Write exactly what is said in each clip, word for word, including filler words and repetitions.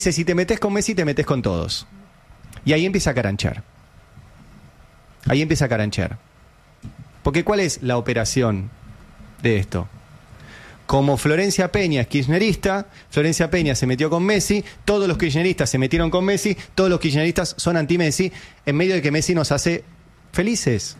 si te metes con Messi, te metes con todos. Y ahí empieza a caranchar. Ahí empieza a caranchar. Porque ¿cuál es la operación de esto? Como Florencia Peña es kirchnerista, Florencia Peña se metió con Messi, todos los kirchneristas se metieron con Messi, todos los kirchneristas son anti-Messi, en medio de que Messi nos hace felices.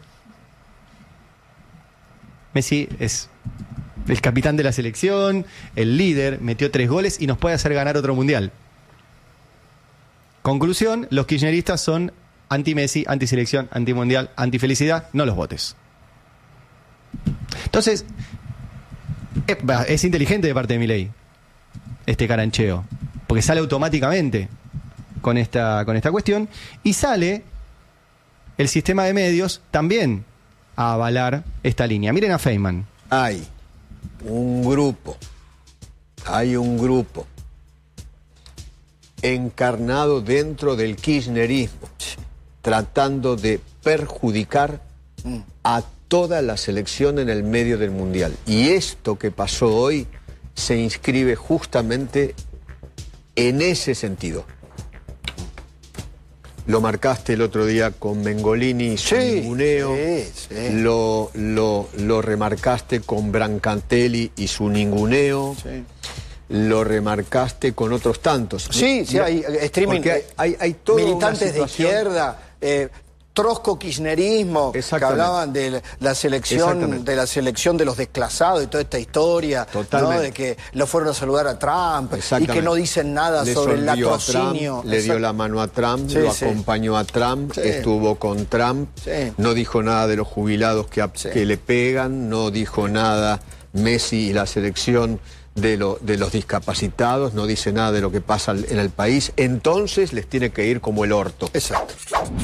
Messi es el capitán de la selección, el líder, metió tres goles y nos puede hacer ganar otro mundial. Conclusión, los kirchneristas son anti-Messi, anti-selección, anti-mundial, anti-felicidad, no los votes. Entonces, es inteligente de parte de Milei este carancheo, porque sale automáticamente con esta, con esta cuestión, y sale el sistema de medios también a avalar esta línea. Miren a Feynman. Hay un grupo, hay un grupo encarnado dentro del kirchnerismo, tratando de perjudicar a toda la selección en el medio del mundial. Y esto que pasó hoy se inscribe justamente en ese sentido. Lo marcaste el otro día con Mengolini y su sí, ninguneo. Sí, sí. Lo, lo, lo remarcaste con Brancantelli y su ninguneo. Sí. Lo remarcaste con otros tantos. Sí, sí, hay streaming, hay, hay, hay toda militantes de izquierda, eh, trotsko-kirchnerismo, que hablaban de la selección de la selección de los desclasados y toda esta historia, ¿no? De que lo fueron a saludar a Trump y que no dicen nada le sobre el latrocinio. Le dio la mano a Trump, sí, lo sí. acompañó a Trump, sí. estuvo con Trump, sí. no dijo nada de los jubilados que, sí. que le pegan, no dijo nada Messi y la selección de, lo, de los discapacitados, no dice nada de lo que pasa en el país, entonces les tiene que ir como el orto. Exacto.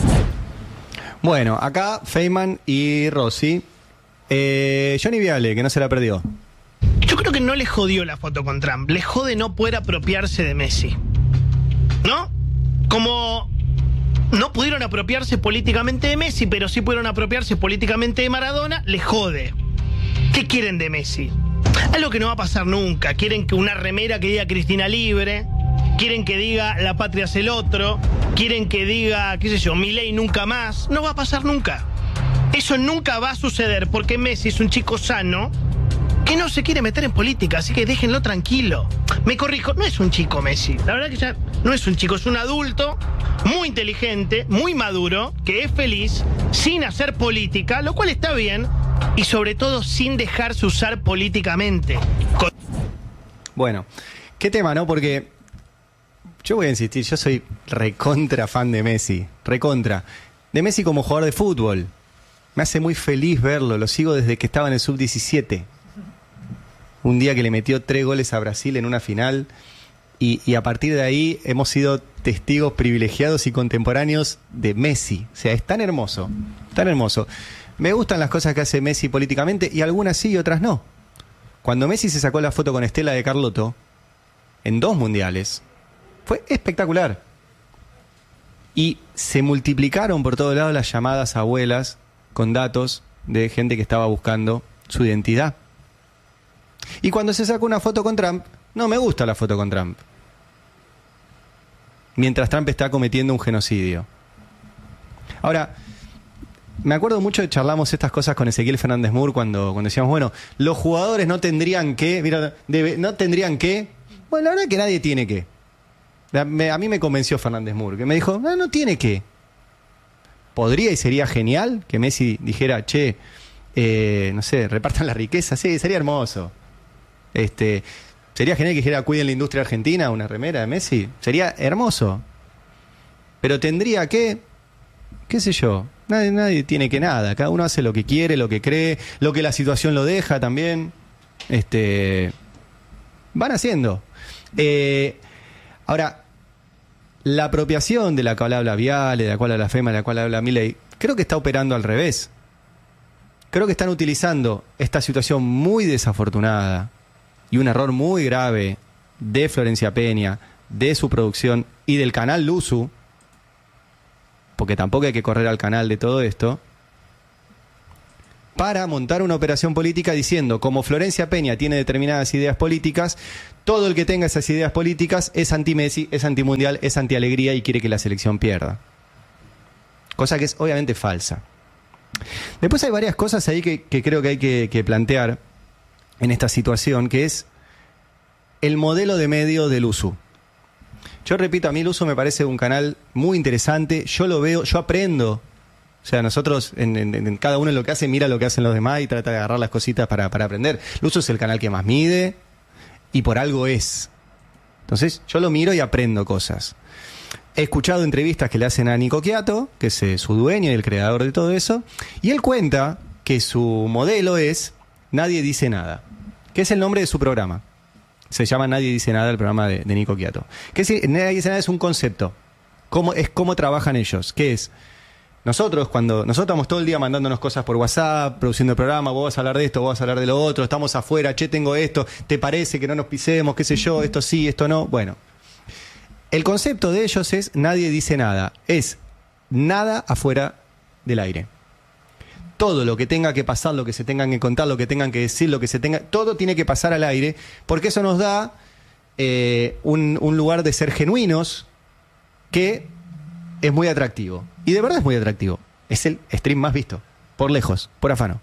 Bueno, acá Feynman y Rossi. Eh, Johnny Viale, que no se la perdió. Yo creo que no le jodió la foto con Trump, le jode no poder apropiarse de Messi, ¿no? Como no pudieron apropiarse políticamente de Messi, pero sí pudieron apropiarse políticamente de Maradona, le jode. ¿Qué quieren de Messi? Algo que no va a pasar nunca. Quieren que una remera que diga Cristina libre, quieren que diga la patria es el otro, quieren que diga, qué sé yo, Milei nunca más. No va a pasar nunca. Eso nunca va a suceder porque Messi es un chico sano que no se quiere meter en política, así que déjenlo tranquilo. Me corrijo, no es un chico Messi. La verdad que ya no es un chico, es un adulto muy inteligente, muy maduro, que es feliz, sin hacer política, lo cual está bien, y sobre todo sin dejarse usar políticamente. Con... Bueno, qué tema, ¿no? Porque yo voy a insistir, yo soy recontra fan de Messi, recontra. De Messi como jugador de fútbol. Me hace muy feliz verlo, lo sigo desde que estaba en el sub diecisiete. Un día que le metió tres goles a Brasil en una final, y, y a partir de ahí hemos sido testigos privilegiados y contemporáneos de Messi. O sea, es tan hermoso, tan hermoso. Me gustan las cosas que hace Messi políticamente, y algunas sí y otras no. Cuando Messi se sacó la foto con Estela de Carlotto, en dos mundiales, fue espectacular. Y se multiplicaron por todos lados las llamadas a abuelas con datos de gente que estaba buscando su identidad. Y cuando se sacó una foto con Trump, no me gusta la foto con Trump. Mientras Trump está cometiendo un genocidio. Ahora, me acuerdo mucho de charlamos estas cosas con Ezequiel Fernández Mur cuando, cuando decíamos, bueno, los jugadores no tendrían que, mira, debe, no tendrían que, bueno, la verdad que nadie tiene que. A mí me convenció Fernández Mur, que me dijo, no, no tiene que. Podría y sería genial que Messi dijera, che, eh, no sé, repartan la riqueza, sí, sería hermoso. Este, sería genial que dijera, cuiden la industria argentina, una remera de Messi, sería hermoso. Pero tendría que, qué sé yo, nadie, nadie tiene que nada, cada uno hace lo que quiere, lo que cree, lo que la situación lo deja también. Este, van haciendo. Eh, ahora, la apropiación de la cual habla Viale, de la cual habla Feynman, de la cual habla Milei, creo que está operando al revés. Creo que están utilizando esta situación muy desafortunada y un error muy grave de Florencia Peña, de su producción y del canal Luzu, porque tampoco hay que correr al canal de todo esto, para montar una operación política diciendo, como Florencia Peña tiene determinadas ideas políticas, todo el que tenga esas ideas políticas es anti-Messi, es anti-mundial, es anti-alegría y quiere que la selección pierda. Cosa que es obviamente falsa. Después hay varias cosas ahí que, que creo que hay que, que plantear en esta situación, que es el modelo de medio del U S U. Yo repito, a mí el U S U me parece un canal muy interesante, yo lo veo, yo aprendo. O sea, nosotros, en, en, en cada uno en lo que hace, mira lo que hacen los demás y trata de agarrar las cositas para, para aprender. El U S U es el canal que más mide y por algo es. Entonces, yo lo miro y aprendo cosas. He escuchado entrevistas que le hacen a Nico Quiato, que es eh, su dueño y el creador de todo eso, y él cuenta que su modelo es Nadie Dice Nada, que es el nombre de su programa. Se llama Nadie Dice Nada, el programa de, de Nico Quiato. Que es, Nadie Dice Nada es un concepto. Cómo, es cómo trabajan ellos. Que es, nosotros cuando nosotros estamos todo el día mandándonos cosas por WhatsApp, produciendo el programa, vos vas a hablar de esto, vos vas a hablar de lo otro, estamos afuera, che, tengo esto, ¿te parece que no nos pisemos, qué sé yo, esto sí, esto no? Bueno, el concepto de ellos es Nadie Dice Nada. Es nada afuera del aire. Todo lo que tenga que pasar, lo que se tengan que contar, lo que tengan que decir, lo que se tenga, todo tiene que pasar al aire, porque eso nos da eh, un, un lugar de ser genuinos que es muy atractivo. Y de verdad es muy atractivo. Es el stream más visto, por lejos, por afano.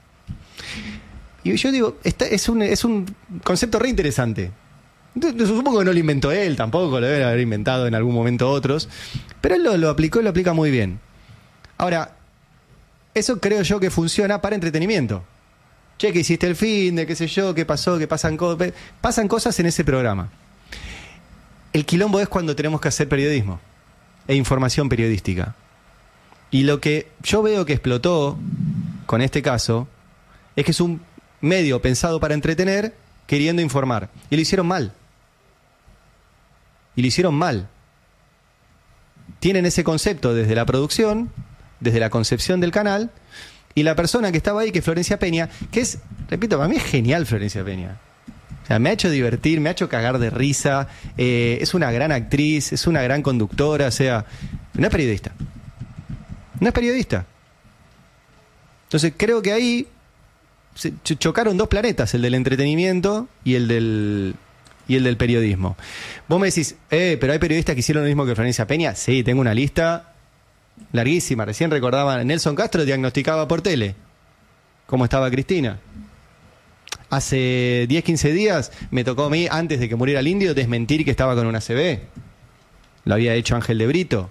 Y yo digo, esta es, un, es un concepto re interesante. Supongo que no lo inventó él, tampoco lo deben haber inventado en algún momento otros, pero él lo, lo aplicó y lo aplica muy bien. Ahora, eso creo yo que funciona para entretenimiento. Che, ¿qué hiciste el fin de qué sé yo? ¿Qué pasó? ¿Qué pasan cosas? Pasan cosas en ese programa. El quilombo es cuando tenemos que hacer periodismo e información periodística. Y lo que yo veo que explotó con este caso es que es un medio pensado para entretener, queriendo informar. Y lo hicieron mal. Y lo hicieron mal. Tienen ese concepto desde la producción, desde la concepción del canal, y la persona que estaba ahí, que es Florencia Peña, que es, repito, para mí es genial Florencia Peña. O sea, me ha hecho divertir, me ha hecho cagar de risa, eh, es una gran actriz, es una gran conductora, o sea, no es periodista. No es periodista. Entonces creo que ahí se chocaron dos planetas, el del entretenimiento y el del y el del periodismo. Vos me decís, eh, pero hay periodistas que hicieron lo mismo que Florencia Peña. Sí, tengo una lista larguísima. Recién recordaba, Nelson Castro diagnosticaba por tele cómo estaba Cristina. Hace diez, quince días me tocó a mí, antes de que muriera el indio, desmentir que estaba con una A C V. Lo había hecho Ángel de Brito.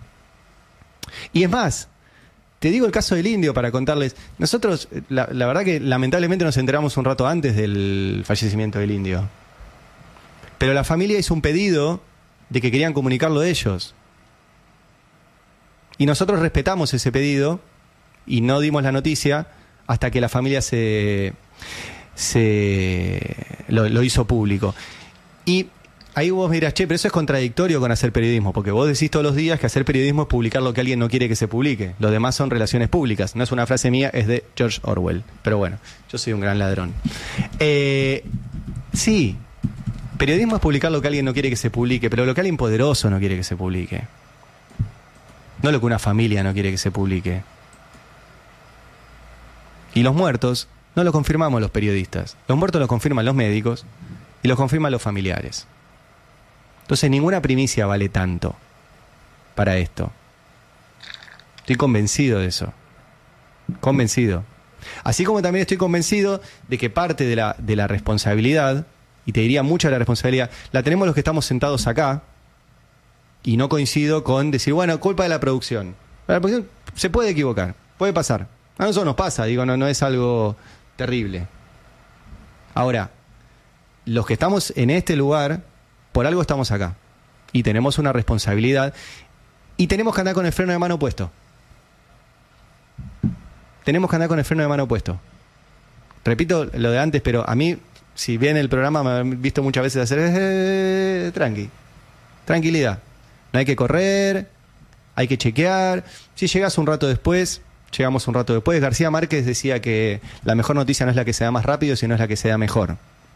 Y es más, te digo el caso del indio para contarles. Nosotros, la, la verdad que lamentablemente nos enteramos un rato antes del fallecimiento del indio. Pero la familia hizo un pedido de que querían comunicarlo ellos. Y nosotros respetamos ese pedido y no dimos la noticia hasta que la familia se, se lo, lo hizo público. Y ahí vos dirás, che, pero eso es contradictorio con hacer periodismo, porque vos decís todos los días que hacer periodismo es publicar lo que alguien no quiere que se publique. Lo demás son relaciones públicas. No es una frase mía, es de George Orwell. Pero bueno, yo soy un gran ladrón. Eh, sí, periodismo es publicar lo que alguien no quiere que se publique, pero lo que alguien poderoso no quiere que se publique. No lo que una familia no quiere que se publique. Y los muertos no los confirmamos los periodistas. Los muertos los confirman los médicos y los confirman los familiares. Entonces ninguna primicia vale tanto para esto. Estoy convencido de eso. Convencido. Así como también estoy convencido de que parte de la, de la responsabilidad, y te diría mucha de la responsabilidad, la tenemos los que estamos sentados acá, y no coincido con decir, bueno, culpa de la producción. La producción se puede equivocar, puede pasar. A nosotros nos pasa, digo, no, no es algo terrible. Ahora, los que estamos en este lugar, por algo estamos acá. Y tenemos una responsabilidad. Y tenemos que andar con el freno de mano puesto. Tenemos que andar con el freno de mano puesto. Repito lo de antes, pero a mí, si bien el programa me han visto muchas veces hacer, eh, tranqui, tranquilidad. No hay que correr, hay que chequear. Si llegas un rato después, llegamos un rato después. García Márquez decía que la mejor noticia no es la que se da más rápido, sino es la que se da mejor.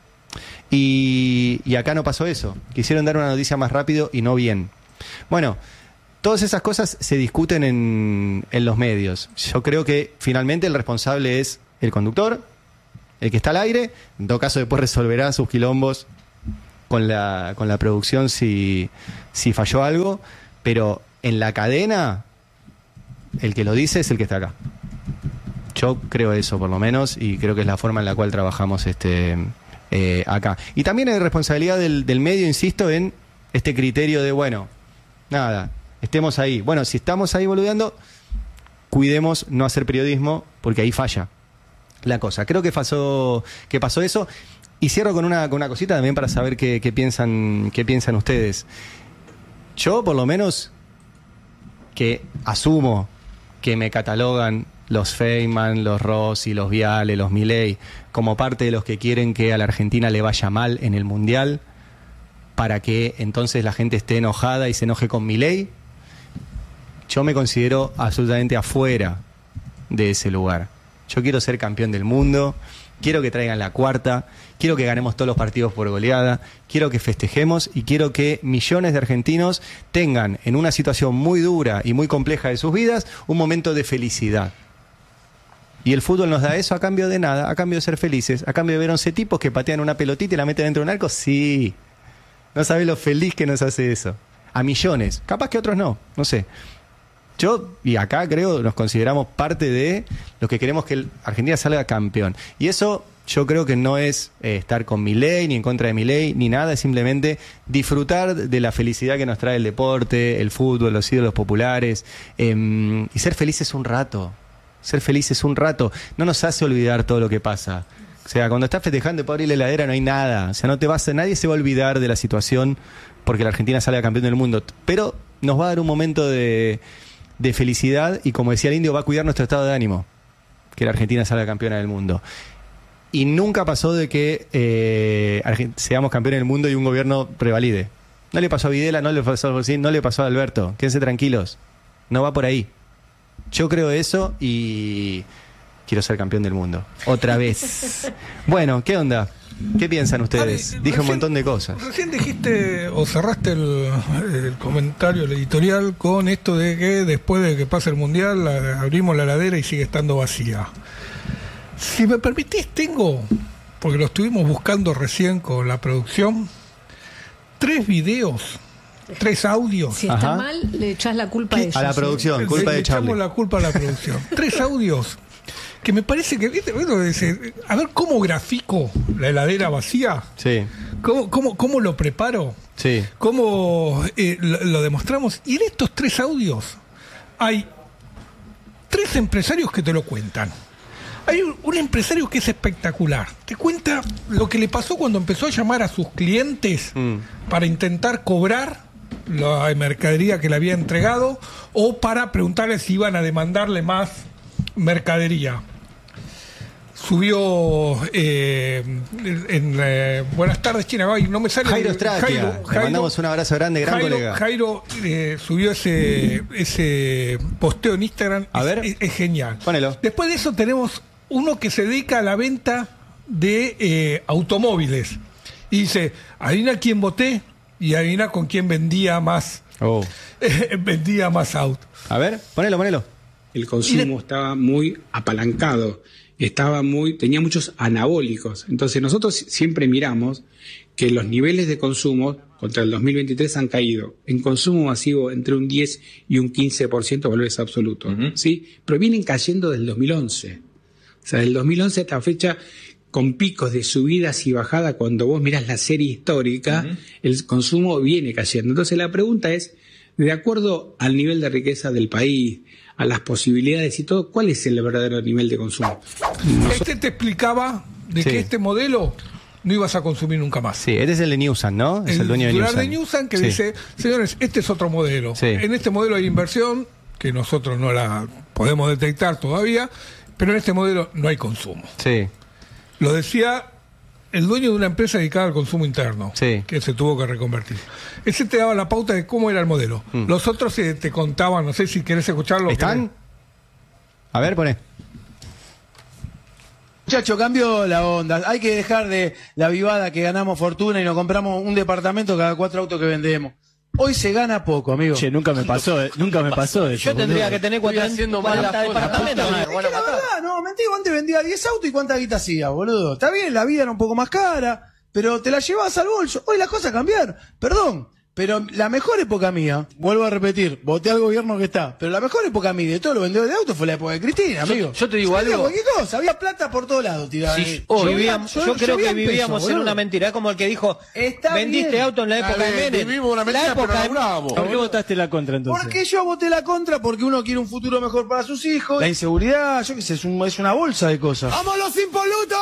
Y, y acá no pasó eso. Quisieron dar una noticia más rápido y no bien. Bueno, todas esas cosas se discuten en, en los medios. Yo creo que finalmente el responsable es el conductor, el que está al aire, en todo caso después resolverá sus quilombos con la, con la producción si, si falló algo, pero en la cadena el que lo dice es el que está acá. Yo creo eso por lo menos, y creo que es la forma en la cual trabajamos este eh, acá. Y también hay responsabilidad del, del medio, insisto, en este criterio de, bueno, nada, estemos ahí. Bueno, si estamos ahí boludeando, cuidemos no hacer periodismo, porque ahí falla la cosa. Creo que pasó, que pasó eso. Y cierro con una, con una cosita también para saber qué, qué piensan, qué piensan ustedes. Yo, por lo menos, que asumo que me catalogan los Feynman, los Rossi, los Viale, los Milei, como parte de los que quieren que a la Argentina le vaya mal en el Mundial, para que entonces la gente esté enojada y se enoje con Milei. Yo me considero absolutamente afuera de ese lugar. Yo quiero ser campeón del mundo, quiero que traigan la cuarta, quiero que ganemos todos los partidos por goleada, quiero que festejemos y quiero que millones de argentinos tengan, en una situación muy dura y muy compleja de sus vidas, un momento de felicidad. Y el fútbol nos da eso a cambio de nada, a cambio de ser felices, a cambio de ver once tipos que patean una pelotita y la meten dentro de un arco. Sí, no sabés lo feliz que nos hace eso. A millones, capaz que otros no, no sé. Yo, y acá creo, nos consideramos parte de los que queremos que el Argentina salga campeón. Y eso yo creo que no es eh, estar con Milei, ni en contra de Milei, ni nada, es simplemente disfrutar de la felicidad que nos trae el deporte, el fútbol, los ídolos populares, eh, y ser felices un rato. Ser felices un rato no nos hace olvidar todo lo que pasa. O sea, cuando estás festejando y para abrir la heladera no hay nada. O sea, no te vas a, nadie se va a olvidar de la situación porque la Argentina salga campeón del mundo. Pero nos va a dar un momento de, de felicidad y, como decía el indio, va a cuidar nuestro estado de ánimo, que la Argentina salga campeona del mundo. Y nunca pasó de que eh, seamos campeones del mundo y un gobierno prevalide. No le pasó a Videla, no le pasó a Bolsín, no le pasó a Alberto. Quédense tranquilos. No va por ahí. Yo creo eso y quiero ser campeón del mundo. Otra vez. Bueno, ¿qué onda? ¿Qué piensan ustedes? Dije recién, un montón de cosas. Recién dijiste o cerraste el, el comentario, el editorial, con esto de que después de que pase el Mundial la, abrimos la heladera y sigue estando vacía. Si me permitís, tengo, porque lo estuvimos buscando recién con la producción, tres videos, tres audios. Si está Ajá. mal, le echás la culpa a ellos. A la producción, sí. culpa le, de Charlie. Le echamos la culpa a la producción. Tres audios que me parece que, ¿viste? Bueno, dice, a ver cómo grafico la heladera vacía. Sí. ¿Cómo, cómo, cómo lo preparo? Sí. ¿Cómo eh, lo, lo demostramos? Y en estos tres audios hay tres empresarios que te lo cuentan. Hay un, un empresario que es espectacular. Te cuenta lo que le pasó cuando empezó a llamar a sus clientes mm. para intentar cobrar la mercadería que le había entregado o para preguntarles si iban a demandarle más mercadería. Subió eh, en eh, Buenas tardes, China. Ay, no me sale. Jairo Stratia. Le mandamos un abrazo grande, gran Jairo, colega. Jairo eh, subió ese, ese posteo en Instagram. A es, ver. Es, es genial. Ponelo. Después de eso tenemos uno que se dedica a la venta de eh, automóviles. Y dice, adivina quién voté y adivina con quién vendía más. Oh. Eh, vendía más autos. A ver, ponelo, ponelo. El consumo estaba muy apalancado, estaba muy, tenía muchos anabólicos. Entonces nosotros siempre miramos que los niveles de consumo contra el dos mil veintitrés han caído. En consumo masivo entre un diez y un quince por ciento valores absolutos, uh-huh. ¿sí? Pero vienen cayendo desde el dos mil once. O sea, del dos mil once a esta fecha, con picos de subidas y bajadas, cuando vos mirás la serie histórica, uh-huh. el consumo viene cayendo. Entonces la pregunta es, de acuerdo al nivel de riqueza del país, a las posibilidades y todo, ¿cuál es el verdadero nivel de consumo? Este te explicaba de sí. que este modelo no ibas a consumir nunca más. Sí, este es el de Newsan, ¿no? Es el, el dueño de Newsan. de Newsan que sí. dice, señores, este es otro modelo. Sí. En este modelo hay inversión, que nosotros no la podemos detectar todavía, pero en este modelo no hay consumo. Sí. Lo decía el dueño de una empresa dedicada al consumo interno, sí. que se tuvo que reconvertir. Ese te daba la pauta de cómo era el modelo. Mm. Los otros eh, te contaban, no sé si querés escucharlo. ¿Están? A ver, poné. Muchacho, cambió la onda. Hay que dejar de la vivada que ganamos fortuna y nos compramos un departamento cada cuatro autos que vendemos. Hoy se gana poco, amigo. Che, nunca me pasó, eh, nunca me pasó eso. Yo tendría que tener cuatro haciendo mal las departamentos. cosas. Es que la verdad, no, mentira, antes vendía diez autos y cuánta guita hacía, boludo. Está bien, la vida era un poco más cara, pero te la llevabas al bolso. Hoy las cosas cambiaron. Perdón. Pero la mejor época mía, vuelvo a repetir, voté al gobierno que está, pero la mejor época mía de todos los vendedores de autos fue la época de Cristina, amigo. Yo, yo te digo se algo. Cualquier cosa, había plata por todos lados tirada. Sí, yo, vivíamos, yo, yo creo que vivíamos peso, en una mentira. Es como el que dijo, está vendiste bien. auto en la época de Menem. Vivimos una mentira, la época pero laburamos. ¿Por qué votaste la contra entonces? Porque yo voté la contra porque uno quiere un futuro mejor para sus hijos. La inseguridad, yo qué sé, es, un, es una bolsa de cosas. ¡Vamos los impolutos!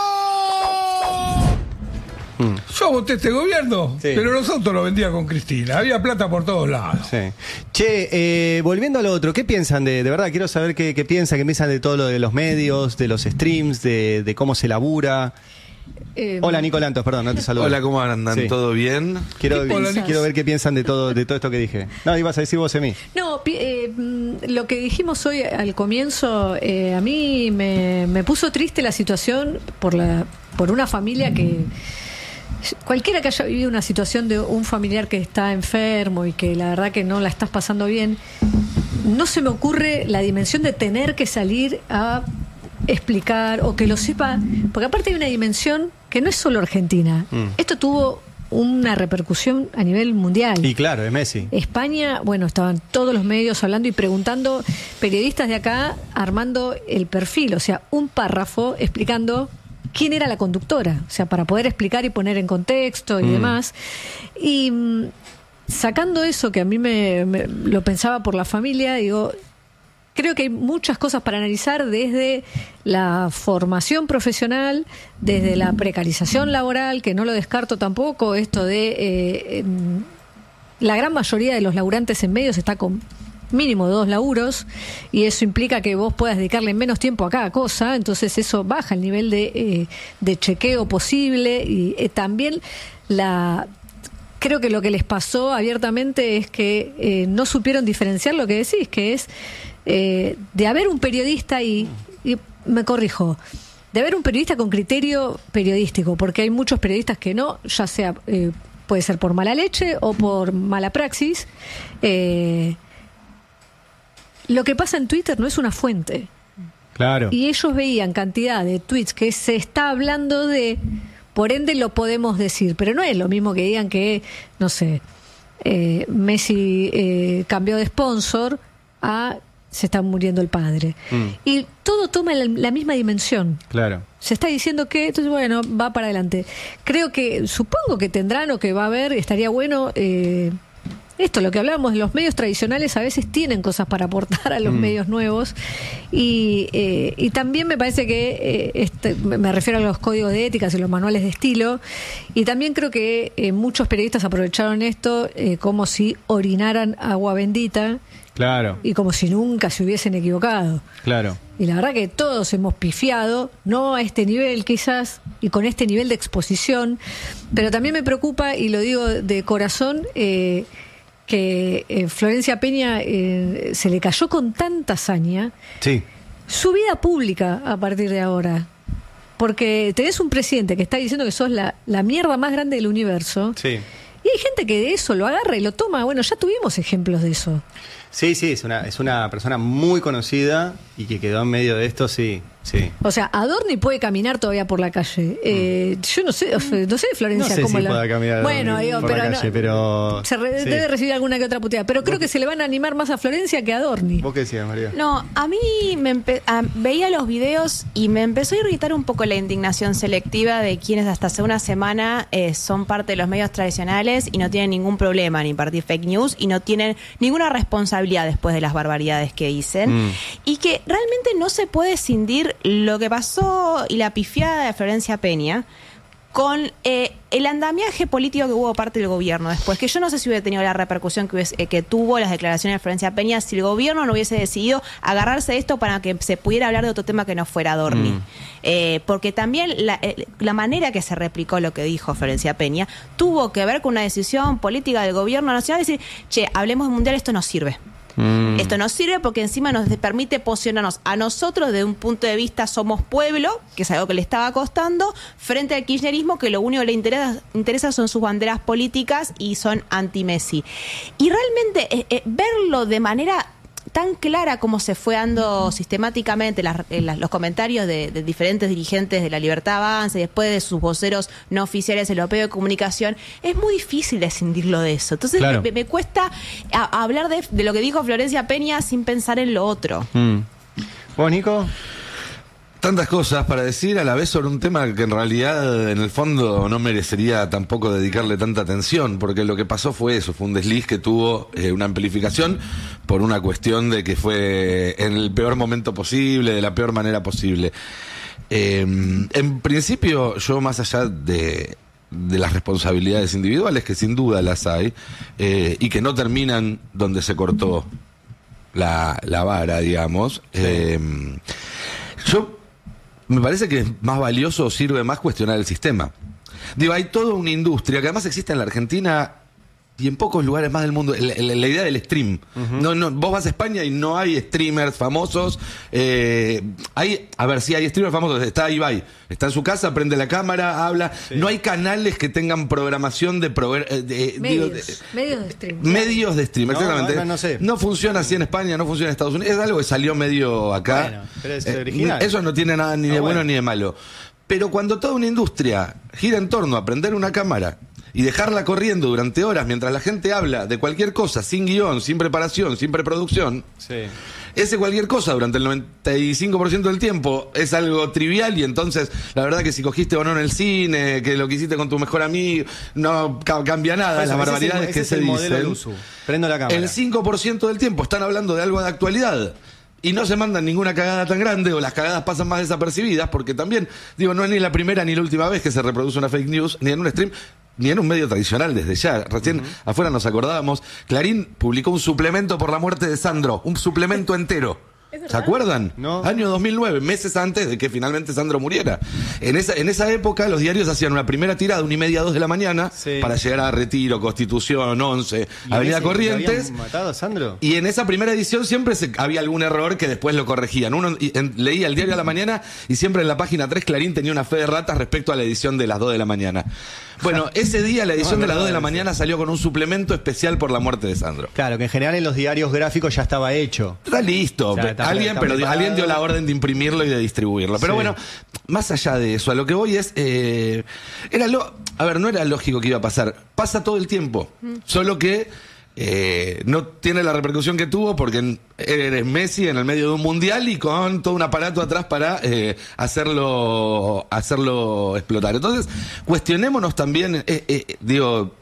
Yo voté este gobierno, sí. pero los autos los vendía con Cristina. Había plata por todos lados. Sí. Che, eh, volviendo a lo otro, ¿qué piensan de, de verdad? Quiero saber qué, qué piensan, qué piensan de todo lo de los medios, de los streams, de, de cómo se labura. Eh, Hola, Nicolantos, perdón, no te saludo. Hola, ¿cómo andan? Sí. ¿Todo bien? Quiero, quiero ver qué piensan de todo, de todo esto que dije. No, ibas a decir vos, Emi. No, eh, lo que dijimos hoy al comienzo, eh, a mí me, me puso triste la situación por, la, por una familia que... Cualquiera que haya vivido una situación de un familiar que está enfermo y que la verdad que no la estás pasando bien, no se me ocurre la dimensión de tener que salir a explicar o que lo sepa, porque aparte hay una dimensión que no es solo Argentina. Mm. Esto tuvo una repercusión a nivel mundial. Y claro, es Messi. España, bueno, estaban todos los medios hablando y preguntando, periodistas de acá armando el perfil, o sea, un párrafo explicando quién era la conductora, o sea, para poder explicar y poner en contexto y mm. demás. Y mm, sacando eso, que a mí me, me lo pensaba por la familia, digo, creo que hay muchas cosas para analizar desde la formación profesional, desde la precarización laboral, que no lo descarto tampoco, esto de eh, la gran mayoría de los laburantes en medios está con mínimo dos laburos, y eso implica que vos puedas dedicarle menos tiempo a cada cosa, entonces eso baja el nivel de, eh, de chequeo posible, y eh, también la... Creo que lo que les pasó abiertamente es que eh, no supieron diferenciar lo que decís, que es eh, de haber un periodista y, y me corrijo, de haber un periodista con criterio periodístico, porque hay muchos periodistas que no, ya sea, eh, puede ser por mala leche o por mala praxis. eh, Lo que pasa en Twitter no es una fuente. Claro. Y ellos veían cantidad de tweets que se está hablando de, por ende lo podemos decir, pero no es lo mismo que digan que, no sé, eh, Messi eh, cambió de sponsor a se está muriendo el padre. Mm. Y todo toma la, la misma dimensión. Claro. Se está diciendo que, entonces bueno, va para adelante. Creo que, supongo que tendrán o que va a haber, estaría bueno... Eh, Esto, lo que hablábamos de los medios tradicionales, a veces tienen cosas para aportar a los mm. medios nuevos, y, eh, y también me parece que eh, este, me refiero a los códigos de éticas y los manuales de estilo, y también creo que eh, muchos periodistas aprovecharon esto eh, como si orinaran agua bendita. Claro. Y como si nunca se hubiesen equivocado. Claro. Y la verdad que todos hemos pifiado, no a este nivel quizás, y con este nivel de exposición, pero también me preocupa, y lo digo de corazón, eh, que eh, Florencia Peña eh, se le cayó con tanta hazaña sí. su vida pública a partir de ahora. Porque tenés un presidente que está diciendo que sos la, la mierda más grande del universo. Sí. Y hay gente que de eso lo agarra y lo toma. Bueno, ya tuvimos ejemplos de eso. Sí, sí, es una, es una persona muy conocida y que quedó en medio de esto, sí, sí. O sea, Adorni puede caminar todavía por la calle. Eh, mm. Yo no sé, no sé, Florencia, no sé cómo si la... pueda caminar bueno, digo, por pero la calle, no, pero... Se re, sí. debe recibir alguna que otra puteada. Pero creo que se le van a animar más a Florencia que a Adorni. ¿Vos qué decías, María? No, a mí me empe- a, veía los videos y me empezó a irritar un poco la indignación selectiva de quienes hasta hace una semana eh, son parte de los medios tradicionales y no tienen ningún problema en impartir fake news y no tienen ninguna responsabilidad después de las barbaridades que dicen, mm. y que realmente no se puede escindir lo que pasó y la pifiada de Florencia Peña con eh, el andamiaje político que hubo parte del gobierno después, que yo no sé si hubiera tenido la repercusión que, hubiese, eh, que tuvo las declaraciones de Florencia Peña si el gobierno no hubiese decidido agarrarse de esto para que se pudiera hablar de otro tema que no fuera Adorni. Mm. Eh, porque también la, eh, la manera que se replicó lo que dijo Florencia Peña tuvo que ver con una decisión política del gobierno nacional, decir, che, hablemos de mundial, esto no sirve. Mm. Esto nos sirve porque encima nos permite posicionarnos a nosotros desde un punto de vista somos pueblo, que es algo que le estaba costando, frente al kirchnerismo, que lo único que le interesa, interesa son sus banderas políticas y son anti-Messi. Y realmente eh, eh, verlo de manera tan clara como se fue dando sistemáticamente las, las, los comentarios de, de diferentes dirigentes de la Libertad Avanza y después de sus voceros no oficiales europeos de comunicación, es muy difícil escindirlo de eso. Entonces claro. me, me cuesta a, a hablar de, de lo que dijo Florencia Peña sin pensar en lo otro. Mm. ¿Vos, Nico? Tantas cosas para decir a la vez sobre un tema que en realidad en el fondo no merecería tampoco dedicarle tanta atención, porque lo que pasó fue eso, fue un desliz que tuvo eh, una amplificación por una cuestión de que fue en el peor momento posible, de la peor manera posible. Eh, en principio, yo más allá de, de las responsabilidades individuales, que sin duda las hay, eh, y que no terminan donde se cortó la, la vara, digamos, eh, yo... me parece que es más valioso o sirve más cuestionar el sistema. Digo, hay toda una industria que además existe en la Argentina y en pocos lugares más del mundo, la, la, la idea del stream. Uh-huh. No, no, vos vas a España y no hay streamers famosos. Eh, hay, a ver, sí hay streamers famosos. Está Ibai, está en su casa, prende la cámara, habla. Sí. No hay canales que tengan programación de... Prover, de medios, digo, de, medios de stream. Medios de stream, no, exactamente. No, no, sé. no funciona así en España, no funciona en Estados Unidos. Es algo que salió medio acá. Bueno, pero es original. Eh, eso no tiene nada ni de no, bueno, bueno ni de malo. Pero cuando toda una industria gira en torno a prender una cámara y dejarla corriendo durante horas mientras la gente habla de cualquier cosa, sin guión, sin preparación, sin preproducción, sí. ese cualquier cosa durante el noventa y cinco por ciento del tiempo es algo trivial y entonces la verdad que si cogiste o no en el cine, que lo que hiciste con tu mejor amigo, no ca- cambia nada, pues las barbaridades ese, ese que se dicen. Prendo la cámara. El cinco por ciento del tiempo están hablando de algo de actualidad. Y no se mandan ninguna cagada tan grande, o las cagadas pasan más desapercibidas, porque también, digo, no es ni la primera ni la última vez que se reproduce una fake news, ni en un stream, ni en un medio tradicional desde ya. Recién uh-huh. afuera nos acordábamos, Clarín publicó un suplemento por la muerte de Sandro, un suplemento entero. ¿Se acuerdan? No. Año dos mil nueve, meses antes de que finalmente Sandro muriera. En esa, en esa época los diarios hacían una primera tirada, una y media, dos de la mañana, sí. para llegar a Retiro, Constitución, once, Avenida ese, Corrientes. ¿Matado a Sandro? Y en esa primera edición siempre se, había algún error que después lo corregían. Uno en, leía el diario a la mañana y siempre en la página tres Clarín tenía una fe de ratas respecto a la edición de las dos de la mañana. Bueno, ese día la edición no, no, de las dos de la mañana salió con un suplemento especial por la muerte de Sandro. Claro, que en general en los diarios gráficos ya estaba hecho. Está listo. O sea, está alguien, pero preparado. Alguien dio la orden de imprimirlo y de distribuirlo. Pero sí. bueno, más allá de eso, a lo que voy es... Eh, era lo, a ver, no era lógico que iba a pasar. Pasa todo el tiempo. Mm. Solo que eh, no tiene la repercusión que tuvo porque eres Messi en el medio de un mundial y con todo un aparato atrás para eh, hacerlo, hacerlo explotar. Entonces, cuestionémonos también, eh, eh, digo...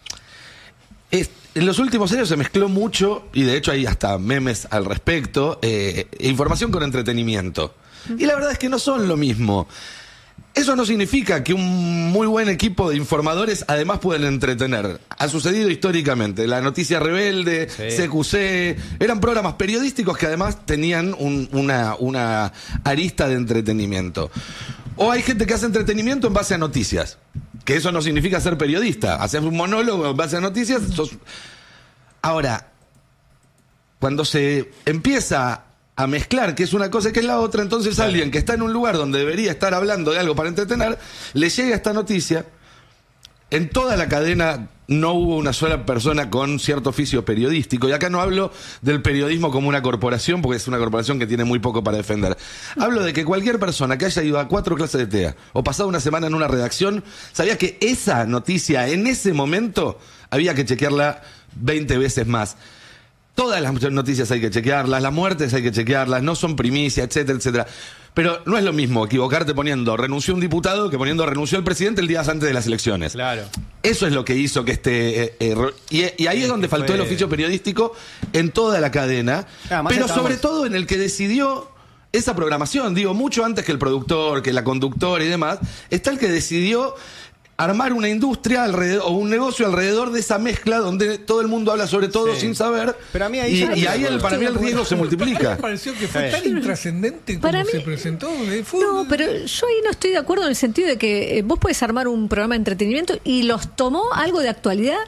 Es, en los últimos años se mezcló mucho, y de hecho hay hasta memes al respecto, eh, información con entretenimiento. Y la verdad es que no son lo mismo. Eso no significa que un muy buen equipo de informadores además pueden entretener. Ha sucedido históricamente. La Noticia Rebelde, sí. C Q C, eran programas periodísticos que además tenían un, una, una arista de entretenimiento. O hay gente que hace entretenimiento en base a noticias. Que eso no significa ser periodista. Haces un monólogo en base a noticias. Sos... Ahora, cuando se empieza a mezclar que es una cosa y que es la otra, entonces alguien que está en un lugar donde debería estar hablando de algo para entretener, le llega esta noticia. En toda la cadena no hubo una sola persona con cierto oficio periodístico. Y acá no hablo del periodismo como una corporación, porque es una corporación que tiene muy poco para defender. Hablo de que cualquier persona que haya ido a cuatro clases de T E A o pasado una semana en una redacción, sabía que esa noticia en ese momento había que chequearla veinte veces más. Todas las noticias hay que chequearlas, las muertes hay que chequearlas, no son primicia, etcétera, etcétera. Pero no es lo mismo equivocarte poniendo renunció un diputado que poniendo renunció el presidente el día antes de las elecciones. Claro. Eso es lo que hizo que este... Eh, eh, y, y ahí es donde faltó fue... el oficio periodístico en toda la cadena, ah, pero estamos... sobre todo en el que decidió esa programación. Digo, mucho antes que el productor, que la conductora y demás, está el que decidió armar una industria alrededor, o un negocio alrededor de esa mezcla donde todo el mundo habla sobre todo sí. sin saber. Pero a mí ahí y, y ahí el, para mí el riesgo se multiplica. Me pareció que fue tan intrascendente como mí, se presentó. Fue... No, pero yo ahí no estoy de acuerdo en el sentido de que eh, vos podés armar un programa de entretenimiento y los tomó algo de actualidad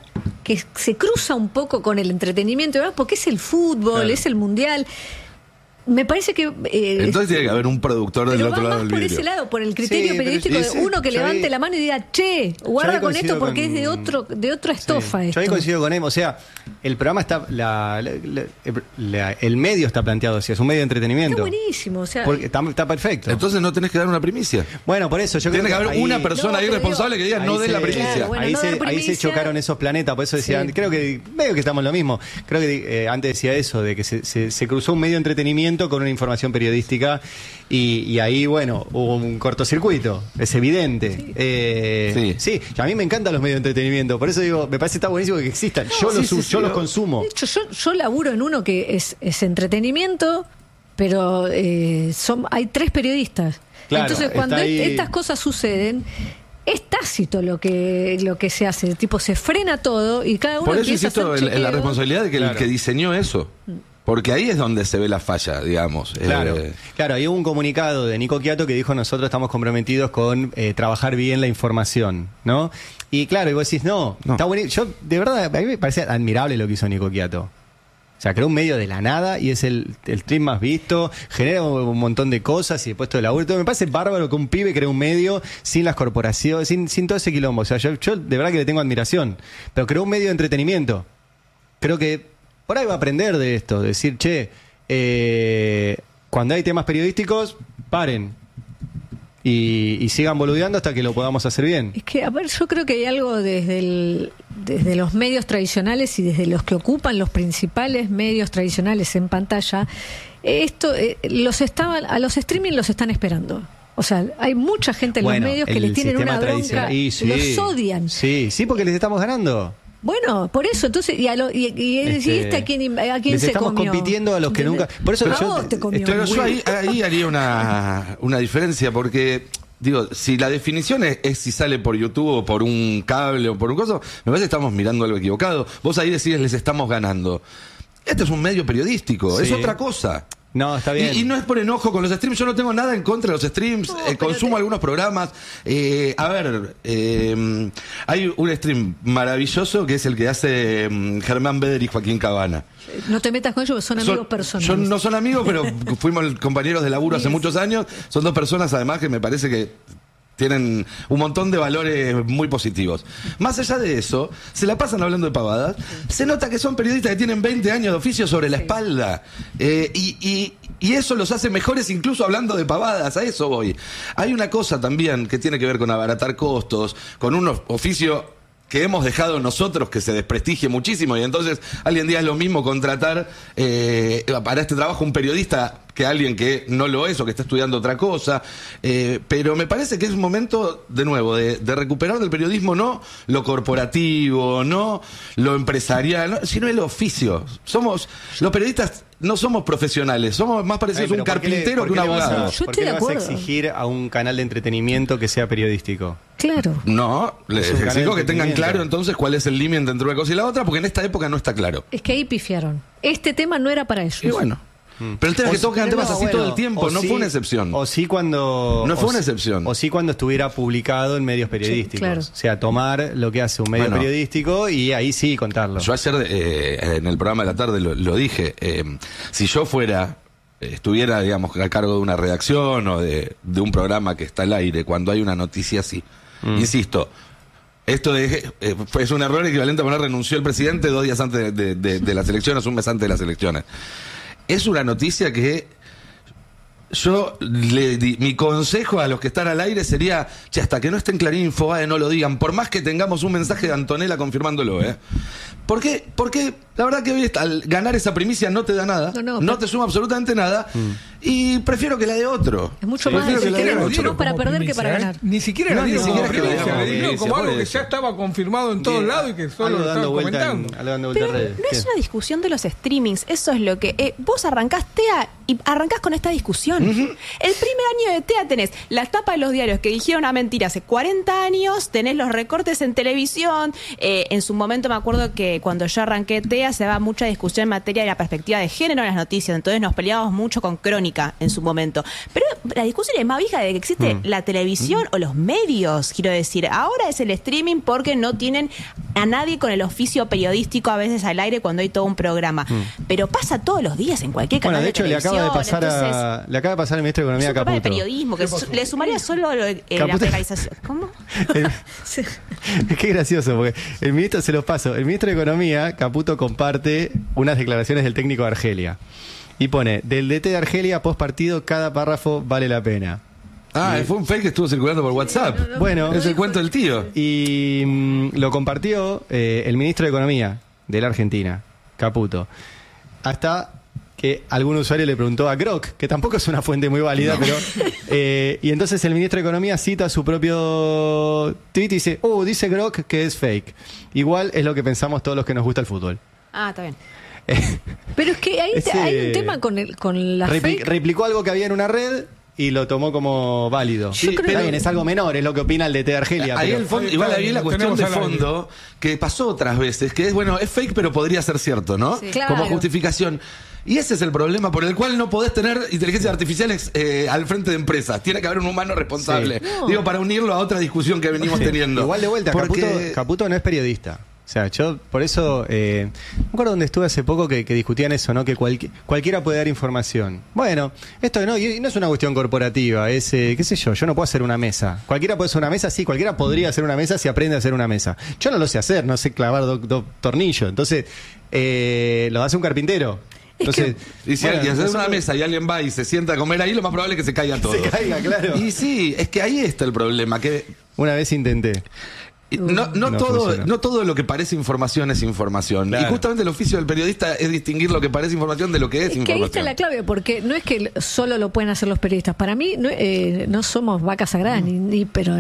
que se cruza un poco con el entretenimiento, ¿verdad? Porque es el fútbol, claro. es el mundial. Me parece que... Eh, Entonces tiene que haber un productor del otro lado del vidrio. Por ese lado, por el criterio sí, periodístico pero, de uno que levante ahí, la mano y diga, che, guarda con esto porque con, es de otro de otra estofa sí, esto. Yo ahí coincido con él, o sea, el programa está, la, la, la, la, el medio está planteado así, es un medio de entretenimiento. Está buenísimo, o sea... Porque está, está perfecto. Entonces no tenés que dar una primicia. Bueno, por eso yo Tiene creo que haber ahí, una persona no, ahí responsable digo, que diga no den la primicia. Claro, bueno, ahí, no se, primicia. ahí se chocaron esos planetas, por eso decían, sí. creo que medio que estamos en lo mismo. Creo que eh, antes decía eso, de que se, se, se cruzó un medio de entretenimiento con una información periodística. Y, y ahí, bueno, hubo un cortocircuito, es evidente. Sí. Eh, sí. sí, a mí me encantan los medios de entretenimiento, por eso digo, me parece que está buenísimo que existan. No, yo sí, los, sí, yo sí, los yo, consumo. De hecho, yo, yo laburo en uno que es, es entretenimiento, pero eh, son, hay tres periodistas. Claro, entonces, cuando ahí... estas cosas suceden, es tácito lo que lo que se hace. El tipo se frena todo y cada uno por eso empieza insisto a hacer en la responsabilidad de que claro. el que diseñó eso. Porque ahí es donde se ve la falla, digamos. Claro, eh... claro, hay un comunicado de Nico Quiato que dijo nosotros estamos comprometidos con eh, trabajar bien la información, ¿no? Y claro, y vos decís, no, no. está buenísimo. Yo, de verdad, a mí me parece admirable lo que hizo Nico Quiato. O sea, creó un medio de la nada y es el, el stream más visto, genera un montón de cosas y de puesto de laburo. Me parece bárbaro que un pibe cree un medio sin las corporaciones, sin, sin todo ese quilombo. O sea, yo, yo de verdad que le tengo admiración. Pero creó un medio de entretenimiento. Creo que por ahí va a aprender de esto, decir, che, eh, cuando hay temas periodísticos, paren y, y sigan boludeando hasta que lo podamos hacer bien. Es que, a ver, yo creo que hay algo desde, el, desde los medios tradicionales y desde los que ocupan los principales medios tradicionales en pantalla, esto, eh, los estaban, a los streaming los están esperando. O sea, hay mucha gente en bueno, los medios que les tienen una bronca, y, sí, los odian. Sí, sí, porque les estamos ganando. Bueno, por eso, entonces, y, a lo, y, y este, este a quién, a quién se estamos comió. compitiendo a los que nunca. Por eso pero yo, te comió. Pero yo ahí, ahí haría una, una diferencia, porque, digo, si la definición es, es si sale por YouTube o por un cable o por un coso, me parece que estamos mirando algo equivocado. Vos ahí decís, les estamos ganando. Este es un medio periodístico, sí. es otra cosa. No, está bien. Y, y no es por enojo con los streams. Yo no tengo nada en contra de los streams. No, eh, consumo te... algunos programas. Eh, a ver, eh, hay un stream maravilloso que es el que hace um, Germán Beder y Joaquín Cabana. No te metas con ellos, son amigos son, personales. Son, no son amigos, pero fuimos compañeros de laburo hace muchos años. Son dos personas, además, que me parece que tienen un montón de valores muy positivos. Más allá de eso, se la pasan hablando de pavadas. Se nota que son periodistas que tienen veinte años de oficio sobre la espalda. Eh, y, y, y eso los hace mejores incluso hablando de pavadas. A eso voy. Hay una cosa también que tiene que ver con abaratar costos, con un oficio que hemos dejado nosotros que se desprestigie muchísimo, y entonces alguien diga es lo mismo contratar eh, para este trabajo un periodista que alguien que no lo es o que está estudiando otra cosa, eh, pero me parece que es un momento, de nuevo, de, de recuperar del periodismo no lo corporativo, no lo empresarial, no, sino el oficio. Somos, los periodistas no somos profesionales, somos más parecidos a un carpintero le, que un abogado. A, Yo ¿Por qué estoy le de vas acuerdo. a exigir a un canal de entretenimiento que sea periodístico? Claro. No, les exijo que tengan claro entonces cuál es el límite entre una cosa y la otra, porque en esta época no está claro. Es que ahí pifiaron. Este tema no era para ellos. Y bueno. Pero el tema es que tocan temas no, así bueno, todo el tiempo, no sí, fue una excepción. O sí cuando... No fue o una excepción. O sí cuando estuviera publicado en medios periodísticos. Sí, claro. O sea, tomar lo que hace un medio bueno, periodístico y ahí sí contarlo. Yo ayer eh, en el programa de la tarde lo, lo dije. Eh, si yo fuera, estuviera, digamos, a cargo de una redacción o de, de un programa que está al aire, cuando hay una noticia así, mm. insisto... Esto de, eh, es un error equivalente a poner renunció el presidente dos días antes de, de, de, de las elecciones, un mes antes de las elecciones. Es una noticia que yo le di, mi consejo a los que están al aire sería, che, hasta que no esté en Clarín Infobae no lo digan, por más que tengamos un mensaje de Antonella confirmándolo, ¿eh? ¿Por qué? Porque la verdad que hoy al ganar esa primicia no te da nada, no, no, no te suma absolutamente nada, mm. y prefiero que la de otro. Es mucho sí, más, ni siquiera lo dieron para perder primicia, que para ganar. Ni siquiera no, la dieron, ni siquiera no, que la primicia, dieron, le dieron como algo que ya estaba confirmado en todos lados y que solo lo estaban comentando. En, Pero no es una discusión de los streamings, eso es lo que... Eh, vos arrancás T E A y arrancás con esta discusión. Uh-huh. El primer año de T E A tenés la tapa de los diarios que dijeron una mentira hace cuarenta años, tenés los recortes en televisión, eh, en su momento me acuerdo que cuando yo arranqué T E A se daba mucha discusión en materia de la perspectiva de género en las noticias, entonces nos peleábamos mucho con Crónica. económica en su momento. Pero la discusión es más vieja de que existe mm. la televisión mm. o los medios, quiero decir. Ahora es el streaming porque no tienen a nadie con el oficio periodístico a veces al aire cuando hay todo un programa. Mm. Pero pasa todos los días en cualquier canal bueno, de hecho, de televisión. Le acaba de pasar, entonces, a, le acaba de pasar al ministro de Economía es un Caputo. De periodismo, que su, le sumaría solo eh, la precarización. ¿Cómo? El, qué gracioso, porque el ministro, se los paso, el ministro de Economía, Caputo, comparte unas declaraciones del técnico de Argelia. Y pone, del D T de Argelia, post partido, cada párrafo vale la pena. Ah, y, fue un fake que estuvo circulando por WhatsApp. No, no, no, bueno, es el cuento del tío. Y mmm, lo compartió eh, el ministro de Economía de la Argentina, Caputo. Hasta que algún usuario le preguntó a Grok, que tampoco es una fuente muy válida, no. pero... Eh, y entonces el ministro de Economía cita su propio tweet y dice, oh, dice Grok que es fake. Igual es lo que pensamos todos los que nos gusta el fútbol. Ah, está bien. Pero es que ahí Ese, hay un tema con, el, con la repli- fake. Replicó algo que había en una red y lo tomó como válido. Sí, pero bien, es algo menor, es lo que opina el D T de Argelia. Ahí pero... el fondo, igual ahí la cuestión de fondo que pasó otras veces, que es bueno, es fake pero podría ser cierto, ¿no? Sí. Claro. Como justificación. Y ese es el problema por el cual no podés tener inteligencias artificiales eh, al frente de empresas. Tiene que haber un humano responsable. Sí. No. Digo, para unirlo a otra discusión que venimos sí. teniendo. Igual de vuelta, porque... Caputo, Caputo no es periodista. O sea, yo por eso, eh, me acuerdo donde estuve hace poco que, que discutían eso, ¿no? Que cualqui- cualquiera puede dar información. Bueno, esto no, y no es una cuestión corporativa, es, eh, qué sé yo, yo no puedo hacer una mesa. Cualquiera puede hacer una mesa, sí, cualquiera podría hacer una mesa si aprende a hacer una mesa. Yo no lo sé hacer, no sé clavar dos do tornillos, entonces eh, lo hace un carpintero. Entonces, y si bueno, y haces una mesa y alguien va y se sienta a comer ahí, lo más probable es que se caiga todo. Se caiga, claro. Y sí, es que ahí está el problema, que una vez intenté. No, no, no, todo, no todo lo que parece información es información. Claro. Y justamente el oficio del periodista es distinguir lo que parece información de lo que es, es información. Que ahí está la clave, porque no es que solo lo pueden hacer los periodistas. Para mí no, eh, no somos vacas sagradas, mm. ni, ni, pero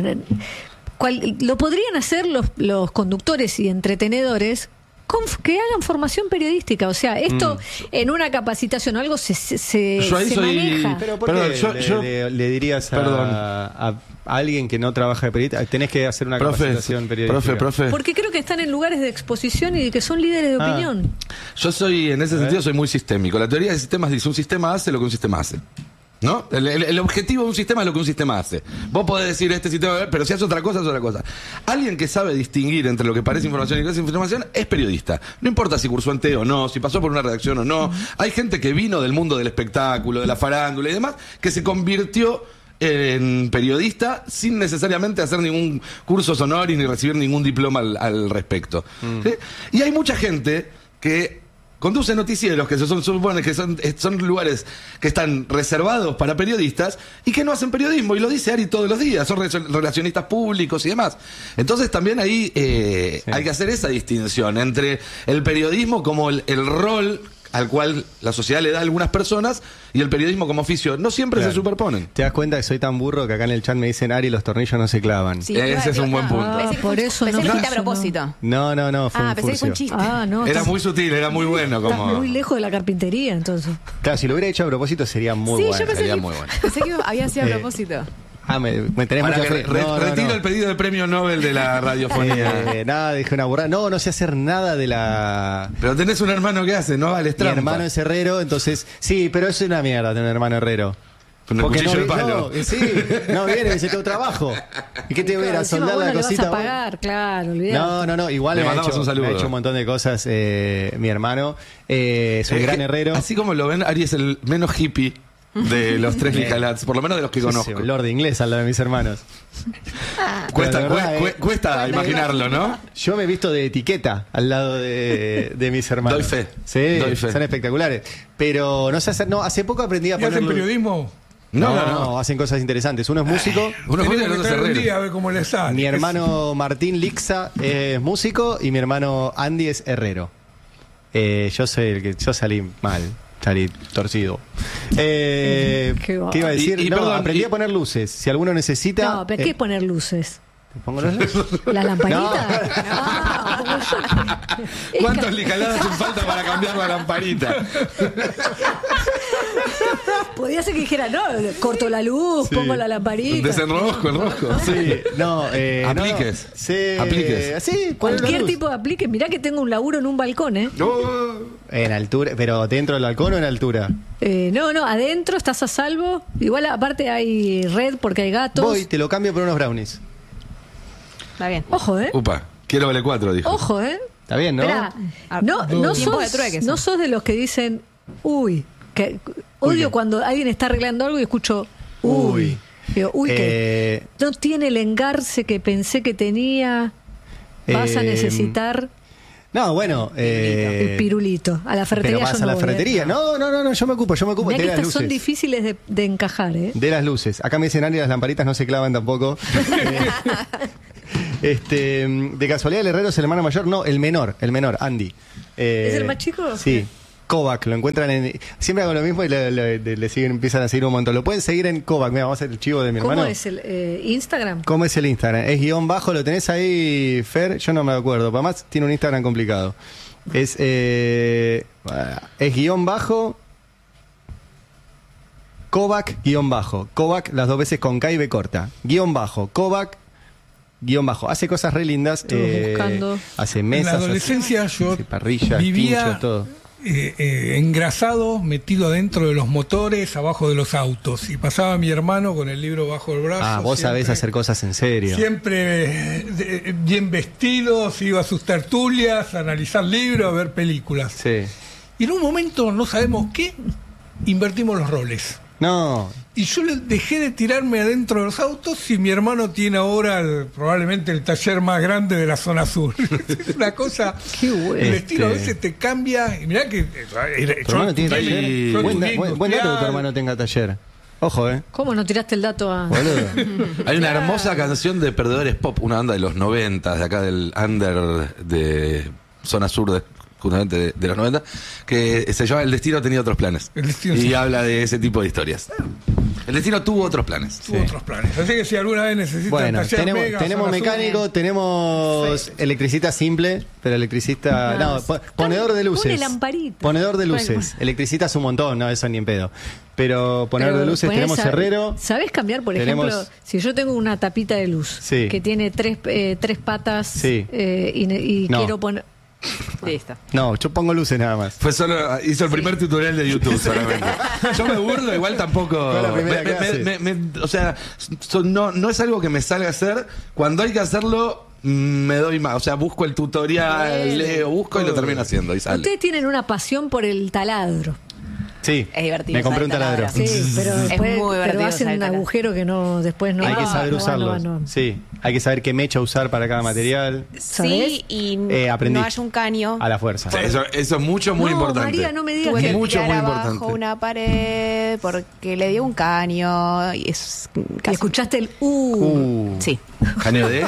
cual, lo podrían hacer los, los conductores y entretenedores con, que hagan formación periodística. O sea, esto mm. en una capacitación o algo se, se, se, yo ahí se soy... maneja. Pero ¿por Perdón, qué yo, le, yo... Le, le dirías a, a alguien que no trabaja de periodista, tenés que hacer una profe, capacitación periodística? Profe, profe. Porque creo que están en lugares de exposición y que son líderes de ah. opinión. Yo soy, en ese sentido, soy muy sistémico. La teoría de sistemas dice, un sistema hace lo que un sistema hace. ¿No? El, el, el objetivo de un sistema es lo que un sistema hace. Vos podés decir este sistema, pero si hace otra cosa, es otra cosa. Alguien que sabe distinguir entre lo que parece información y lo que es información es periodista. No importa si cursó en T E o no, si pasó por una redacción o no. Hay gente que vino del mundo del espectáculo, de la farándula y demás, que se convirtió en periodista sin necesariamente hacer ningún curso sonoris ni recibir ningún diploma al, al respecto. Mm. ¿Sí? Y hay mucha gente que conduce noticieros que se son, supone que son, son lugares que están reservados para periodistas y que no hacen periodismo, y lo dice Ari todos los días, son relacionistas públicos y demás. Entonces también ahí eh, sí. hay que hacer esa distinción entre el periodismo como el, el rol al cual la sociedad le da a algunas personas y el periodismo como oficio. No siempre claro. se superponen. ¿Te das cuenta que soy tan burro que acá en el chat me dicen, Ari, los tornillos no se clavan? Sí, Ese es un buen punto. Ah, por eso pensé no. que fuiste a propósito. No, no, no, fue ah, un pensé que fue un chiste. Ah, no, era estás, muy sutil, era muy bueno. Como... Estás muy lejos de la carpintería, entonces. Claro, si lo hubiera hecho a propósito sería muy sí, bueno. Yo pensé sería que, muy bueno. Pensé que había sido a propósito. Ah, me, me tenés Para mucha que fe. Re, no, retiro no, no. el pedido de premio Nobel de la radiofonía. Eh, nada, dije una burrada. No, no sé hacer nada de la... Pero tenés un hermano que hace, ¿no? Vale, Mi hermano es herrero, entonces... Sí, pero eso es una mierda tener un hermano herrero. Con el cuchillo no, de palo. No, sí, no viene, dice tu trabajo. ¿Y qué te voy a ir a soldar la cosita? Le vas a pagar, claro, olvidate. No, no, no, igual le me ha, hecho, un saludo. me ha hecho un montón de cosas eh, mi hermano. Eh, es un es gran que, herrero. Así como lo ven, Ari es el menos hippie de los tres Nicalats, por lo menos de los que conozco. Sí, Lord de inglés al lado de mis hermanos. Cuesta, verdad, cu eh, cuesta imaginarlo, ¿no? Yo me he visto de etiqueta al lado de, de mis hermanos. Doy fe. Sí, Doy fe. Son espectaculares. Pero no sé hacer, no, hace poco aprendí a ¿Y poner. hacen periodismo? No no, no, no, hacen cosas interesantes. Uno es músico. Uno es músico y otro es herrero. Día, a ver cómo le sale. Mi hermano Martín Lixa es músico y mi hermano Andy es herrero. Eh, yo soy el que yo salí mal. Salí torcido. Eh, ¿Qué, ¿Qué iba a decir? Y, y, no, perdón, aprendí y... a poner luces. Si alguno necesita. No, pero ¿qué eh, es poner luces? ¿Te pongo las luces? ¿La lamparita? No. Ah, ¿Cuántos licaladas hacen falta para cambiar la lamparita? Podría ser que dijera, no, corto la luz, sí. pongo la lamparita. Desenrosco, enrosco. Sí, no, eh, apliques. No, sí, apliques. Sí, cualquier tipo de aplique. Mirá que tengo un laburo en un balcón, ¿eh? Oh. En altura, pero dentro del balcón o en altura. Eh, no, no, adentro estás a salvo. Igual aparte hay red porque hay gatos. Voy, te lo cambio por unos brownies. Está bien. Ojo, ¿eh? Upa, quiero vale cuatro, dijo. Ojo, ¿eh? Está bien, ¿no? Esperá, no, no, Tiempo sos, de trueques. no sos de los que dicen, uy, que odio ¿qué? cuando alguien está arreglando algo y escucho, uy. Uy. Digo, uy, que Eh, no tiene el engarce que pensé que tenía. Vas a Eh, necesitar No, bueno. Eh, el pirulito. A la ferretería pero vas yo a no la voy, ferretería. ¿eh? No, no, no, no, yo me ocupo, yo me ocupo Mirá de que las estas luces. son difíciles de, de encajar, ¿eh? De las luces. Acá me dicen Andy, las lamparitas no se clavan tampoco. Eh, este, de casualidad, el herrero es el hermano mayor. No, el menor, el menor, Andy. Eh, ¿Es el más chico? Sí. Kovac, lo encuentran en. Siempre hago lo mismo y le, le- le- le siguen, empiezan a seguir un montón. Lo pueden seguir en Kovac. Mira, vamos a hacer el chivo de mi ¿Cómo hermano. es el eh, Instagram? ¿Cómo es el Instagram? Es guión bajo, lo tenés ahí, Fer. Yo no me acuerdo. Además, tiene un Instagram complicado. Es, eh, es guión bajo. Kovac, guión bajo. Kovac, las dos veces con K y B corta. Guión bajo. Kovac, guión bajo. Hace cosas re lindas. Estuve buscando. Hace mesas. En la adolescencia hace, yo hace parrillas, vivía quinchos, todo. eh, eh, engrasado, metido adentro de los motores, abajo de los autos. Y pasaba mi hermano con el libro bajo el brazo. Ah, vos sabés siempre- hacer cosas en serio. Siempre eh, de- bien vestidos, iba a sus tertulias, a analizar libros, a ver películas. Sí. Y en un momento, no sabemos qué, invertimos los roles. No. Y yo le dejé de tirarme adentro de los autos y mi hermano tiene ahora el- probablemente el taller más grande de la zona sur. Es una cosa, Qué bueno. el estilo a Este- veces te cambia. Y mirá que... eh, eh, Tu hermano tiene yo- taller. yo Buen, estudié buen- buen dato que tu industrial. hermano tenga taller. Ojo, eh. ¿Cómo no tiraste el dato a...? Boludo. Hay una hermosa canción de Perdedores Pop, una banda de los noventa, de acá del under de zona sur de, justamente de, de los noventa, que se llama El destino tenía otros planes. El destino, y sí. habla de ese tipo de historias. El destino tuvo otros planes. Tuvo otros planes. Así que si alguna vez necesitan Bueno, taller tenemos, Mega, tenemos zona sur, mecánico, tenemos electricista simple, pero electricista. No, po- ponedor de luces. Pone lamparita. Ponedor de Bueno. luces. Electricista es un montón, no, eso ni en pedo. Pero ponedor Pero de luces, ponés tenemos a- herrero. ¿Sabés cambiar, por tenemos- ejemplo, si yo tengo una tapita de luz Sí. que tiene tres, eh, tres patas Sí. eh, y, ne- y No. quiero poner... Listo. No, yo pongo luces nada más. Fue solo, hizo el primer tutorial de YouTube solamente. Yo me burlo, igual tampoco. Fue la primera me- me- clase. me- me- o sea, so- no, no es algo que me salga a hacer. Cuando hay que hacerlo, mm, me doy más. O sea, busco el tutorial, Bien. leo, busco y lo termino haciendo y sale. Ustedes tienen una pasión por el taladro. Sí, Es divertido me compré un usar el taladro. taladro. Sí, pero, Es después, muy divertido pero usar hacen el un taladro. agujero que no después no Hay que va, saber no va, usarlo. no va, no va. Sí, hay que saber qué mecha usar para cada material. ¿Sabés? Sí, y Eh, aprendí. no haya un caño. A la fuerza. Sí, eso, eso es mucho, muy No, importante. María, no me digas Tuve que... que mucho, tirar muy abajo importante. una pared porque le dio un caño y es Y casi- escuchaste el uh. Uh. sí, ¿Caño de?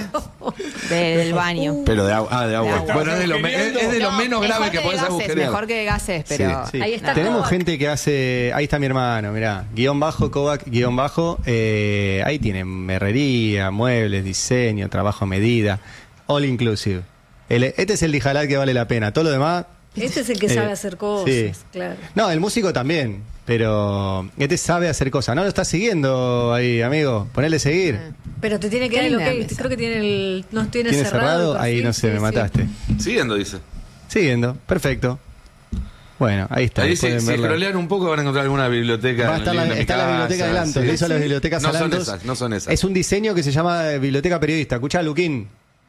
del baño. Pero de agua. Ah, de agua. De agua. Bueno, es de lo, me- es, es de lo No, menos grave mejor que de podés gases, agujerear. Mejor que de gases, pero Sí. Ahí está Tenemos Kovac. gente que hace. Ahí está mi hermano, mirá. Guión bajo, Kovac, guión bajo. eh, ahí tienen herrería, muebles, diseño, trabajo a medida. All inclusive. El- este es el dijalal que vale la pena. Todo lo demás. Este es el que eh, sabe hacer cosas, sí. claro. No, el músico también. Pero este sabe hacer cosas. No lo estás siguiendo ahí, amigo. Ponele seguir. Pero te tiene que dar ¿Qué el hay en la ok. mesa? Creo que tiene el. No tiene, ¿Tiene cerrado. cerrado? el Ahí perfil, no sé, sí, me sí. mataste. Siguiendo, dice. Siguiendo, perfecto. Bueno, ahí está. Ahí si, pueden si verlo. scrollean un poco van a encontrar alguna biblioteca. Va a en estar el la, living de está mi la biblioteca casa, de Lantos, sí. le hizo las bibliotecas No a son Lantos. esas, no son esas. Es un diseño que se llama eh, Biblioteca Periodista. Escuchá, Luquín.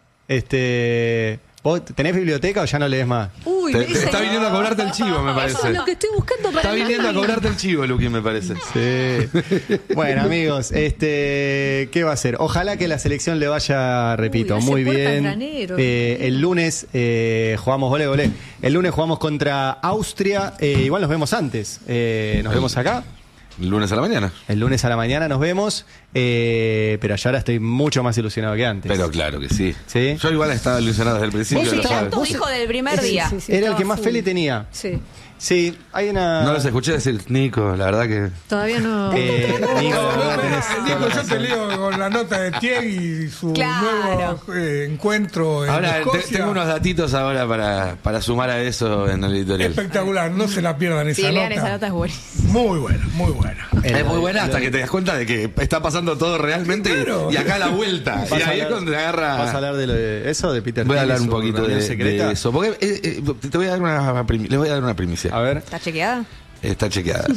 Este, ¿vos tenés biblioteca o ya no lees más? Uy, Te, me te dice- está viniendo a cobrarte el chivo, me Eso parece. es lo que estoy buscando para Está el viniendo a living. cobrarte el chivo, Luqui, me parece. Sí. Bueno, amigos, este, ¿qué va a hacer? Ojalá que la selección le vaya, repito, Uy, hace muy puerta bien. granero. Eh, el lunes eh, jugamos volé, volé. El lunes jugamos contra Austria. Eh, igual nos vemos antes. Eh, nos vemos acá. El lunes a la mañana. El lunes a la mañana nos vemos. eh, pero yo ahora estoy mucho más ilusionado que antes. Pero claro que sí. ¿Sí? Yo igual estaba ilusionado desde el principio. Vos lo estabas- sabes. tu hijo del primer Sí, día. sí, sí, Era el estaba que más full. Feli tenía. Sí. Sí, hay una... No los escuché decir, Nico, la verdad que... Todavía no... Eh, Nico, la verdad tenés Nico, toda la yo te razón. leo con la nota de Tiegui y su Claro. nuevo eh, encuentro en Ahora, te- Escocia. tengo unos datitos ahora para, para sumar a eso en el editorial. Espectacular, no se la pierdan esa Sí, nota. lean esa nota, es buenísima. Muy buena, muy buena. Es muy buena hasta que te das cuenta de que está pasando todo realmente Claro. y acá la vuelta. ¿Vas Y a ahí es hablar- cuando te agarra... ¿Vas a hablar de, lo de eso, de Peter Voy a Thiel y hablar un su poquito reunión de, secreta? de eso. Porque eh, eh, te voy a dar una, primi- les voy a dar una primicia. A ver. ¿Está chequeada? Está chequeada.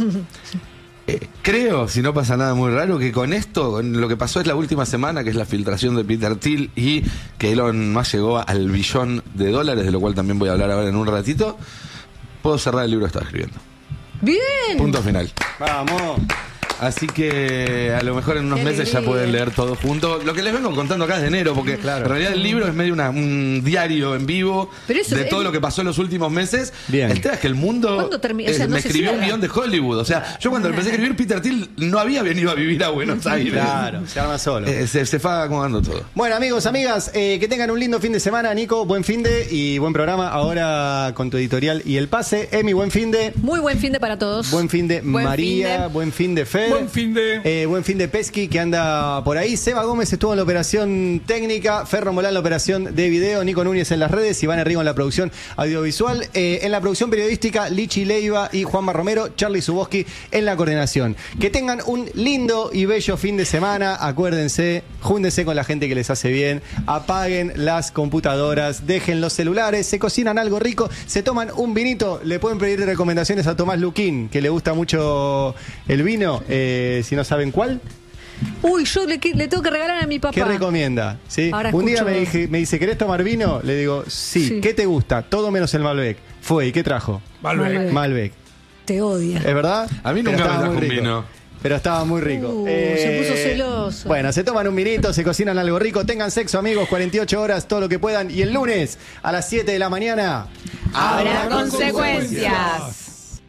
Eh, creo, si no pasa nada muy raro, que con esto, con lo que pasó es la última semana, que es la filtración de Peter Thiel y que Elon Musk llegó al billón de dólares, de lo cual también voy a hablar ahora en un ratito, puedo cerrar el libro que estaba escribiendo. Bien. Punto final. Vamos. Así que a lo mejor en unos Qué meses ya alegría. pueden leer todo junto. Lo que les vengo contando acá es de enero, porque Claro. en realidad el libro es medio una- un diario en vivo Pero eso de es- todo lo que pasó en los últimos meses. Bien. El tema es que el mundo ¿Cuándo termina? O sea, eh, no me se escribió un cierra. guión de Hollywood. O sea, yo cuando empecé a escribir Peter Thiel no había venido a vivir a Buenos Aires. Claro, se arma solo. Eh, se, se fue acomodando todo. Bueno, amigos, amigas, eh, que tengan un lindo fin de semana. Nico, buen fin de y buen programa. Ahora con tu editorial y el pase. Emi, buen fin de. Muy buen fin de para todos. Buen fin de Buen María, fin de. buen fin de Fer. Buen fin de... Eh, buen fin de Pesky, que anda por ahí. Seba Gómez estuvo en la operación técnica, Ferro Molán en la operación de video, Nico Núñez en las redes, Iván Enrico en la producción audiovisual, eh, en la producción periodística, Lichi Leiva y Juanma Romero, Charlie Zuboski en la coordinación. Que tengan un lindo y bello fin de semana. Acuérdense, júndense con la gente que les hace bien, apaguen las computadoras, dejen los celulares, se cocinan algo rico, se toman un vinito, le pueden pedir recomendaciones a Tomás Luquín, que le gusta mucho el vino, eh, si no saben cuál. Uy, yo le, le tengo que regalar a mi papá. ¿Qué recomienda? ¿Sí? Ahora Un día escucho- me, dije, me dice, ¿querés tomar vino? Le digo, sí. Sí. ¿Qué te gusta? Todo menos el Malbec. Fue, ¿y qué trajo? Malbec. Malbec. Malbec. Te odia. ¿Es verdad? A mí Pero nunca me estaba trajo muy un rico. vino. Pero estaba muy rico. Uh, se puso celoso. Bueno, se toman un vinito, se cocinan algo rico, tengan sexo, amigos, cuarenta y ocho horas, todo lo que puedan. Y el lunes a las siete de la mañana. Habrá consecuencias.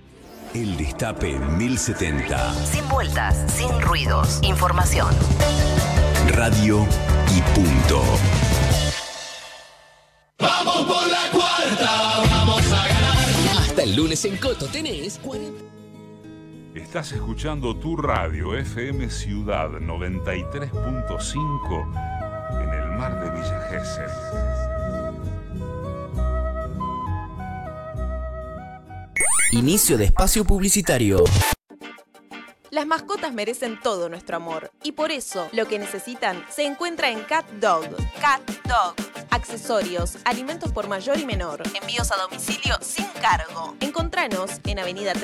El Destape mil setenta. Sin vueltas, sin ruidos. Información. Radio y punto. Vamos por la cuarta, vamos a ganar. Hasta el lunes en Coto tenés cuarenta. Estás escuchando tu radio F M Ciudad noventa y tres punto cinco en el mar de Villa Gesell. Inicio de espacio publicitario. Las mascotas merecen todo nuestro amor y por eso lo que necesitan se encuentra en Cat Dog. Cat Dog. Accesorios, alimentos por mayor y menor, envíos a domicilio sin cargo. Encontranos en Avenida